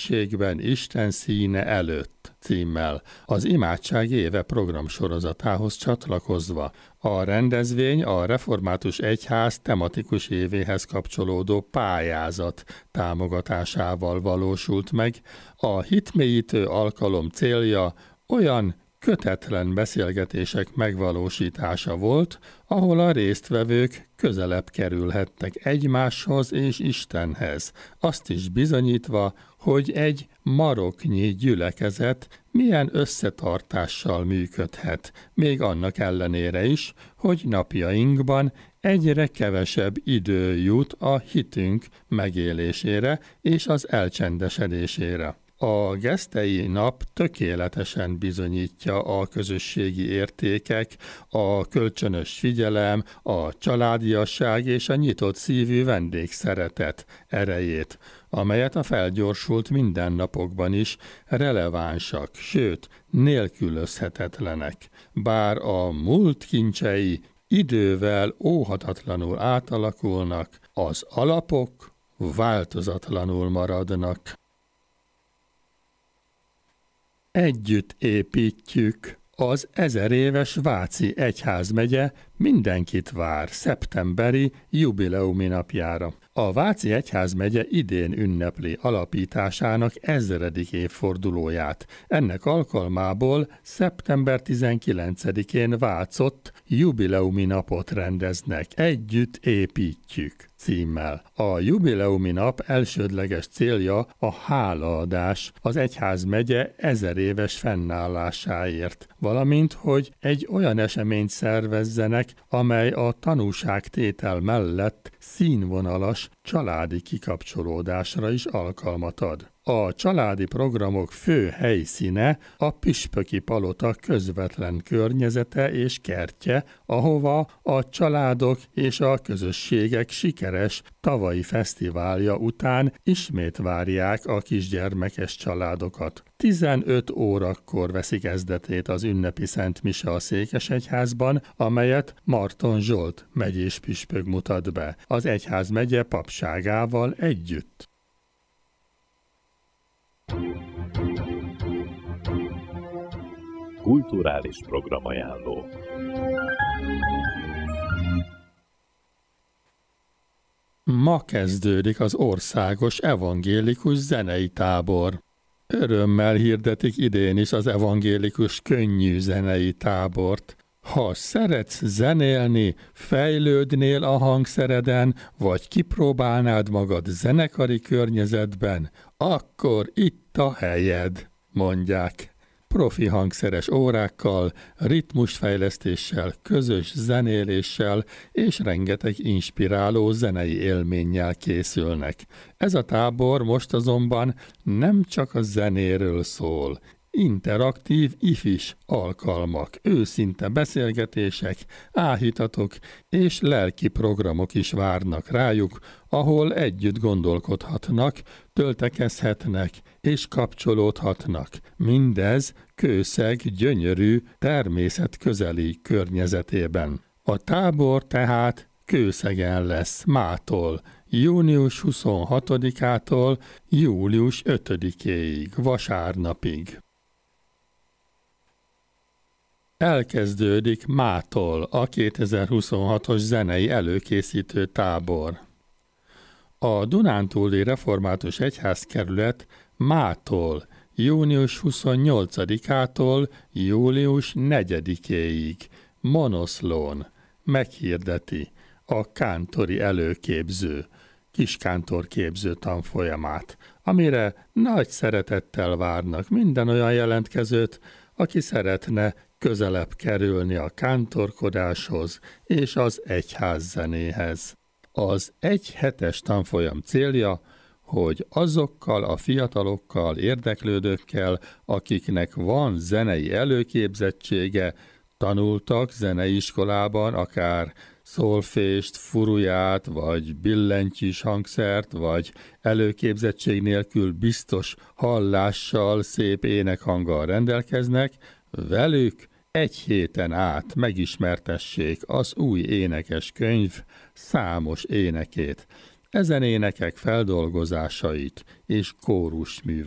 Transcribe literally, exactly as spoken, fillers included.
dicsőségben Isten színe előtt címmel az Imádság éve programsorozatához csatlakozva. A rendezvény a Református Egyház tematikus évéhez kapcsolódó pályázat támogatásával valósult meg. A hitmélyítő alkalom célja olyan kötetlen beszélgetések megvalósítása volt, ahol a résztvevők közelebb kerülhettek egymáshoz és Istenhez, azt is bizonyítva, hogy egy maroknyi gyülekezet milyen összetartással működhet, még annak ellenére is, hogy napjainkban egyre kevesebb idő jut a hitünk megélésére és az elcsendesedésére. A gesztei nap tökéletesen bizonyítja a közösségi értékek, a kölcsönös figyelem, a családiasság és a nyitott szívű vendégszeretet erejét, amelyet a felgyorsult mindennapokban is relevánsak, sőt, nélkülözhetetlenek. Bár a múlt kincsei idővel óhatatlanul átalakulnak, az alapok változatlanul maradnak. Együtt építjük. Az ezer éves Váci Egyházmegye mindenkit vár szeptemberi jubileumi napjára. A Váci Egyházmegye idén ünnepli alapításának ezredik évfordulóját. Ennek alkalmából szeptember tizenkilencedikén Vácott jubileumi napot rendeznek. Együtt építjük címmel. A jubileumi nap elsődleges célja a hálaadás az egyházmegye ezer éves fennállásáért, valamint, hogy egy olyan eseményt szervezzenek, amely a tanúságtétel mellett színvonalas családi kikapcsolódásra is alkalmat ad. A családi programok fő helyszíne a püspöki palota közvetlen környezete és kertje, ahova a családok és a közösségek sikeres tavalyi fesztiválja után ismét várják a kisgyermekes családokat. tizenöt órakor veszi kezdetét az ünnepi szentmise a Székesegyházban, amelyet Marton Zsolt megyés püspök mutat be, az egyházmegye papságával együtt. Kulturális programajánló. Ma kezdődik az országos evangélikus zenei tábor. Örömmel hirdetik idén is az evangélikus könnyű zenei tábort. Ha szeretsz zenélni, fejlődnél a hangszereden, vagy kipróbálnád magad zenekari környezetben, akkor itt a helyed, mondják. Profi hangszeres órákkal, ritmusfejlesztéssel, közös zenéléssel és rengeteg inspiráló zenei élménnyel készülnek. Ez a tábor most azonban nem csak a zenéről szól. Interaktív ifis alkalmak, őszinte beszélgetések, áhítatok és lelki programok is várnak rájuk, ahol együtt gondolkodhatnak, töltekezhetnek és kapcsolódhatnak. Mindez Kőszeg gyönyörű, természetközeli környezetében. A tábor tehát Kőszegen lesz mától, június huszonhatodikától július ötödikéig, vasárnapig. Elkezdődik mától a kétezer-huszonhatos zenei előkészítő tábor. A Dunántúli Református Egyházkerület mától június huszonnyolcadikától július negyedikéig Monoszlón meghirdeti a kántori előképző, kiskántorképző tanfolyamát, amire nagy szeretettel várnak minden olyan jelentkezőt, aki szeretne közelebb kerülni a kántorkodáshoz és az egyházzenéhez. Az egyhetes tanfolyam célja, hogy azokkal a fiatalokkal, érdeklődőkkel, akiknek van zenei előképzettsége, tanultak zeneiskolában akár szolfést, furuját, vagy billentyűs hangszert, vagy előképzettség nélkül biztos hallással, szép énekhanggal rendelkeznek, velük egy héten át megismertessék az új énekes könyv számos énekét, ezen énekek feldolgozásait és kórusműveit.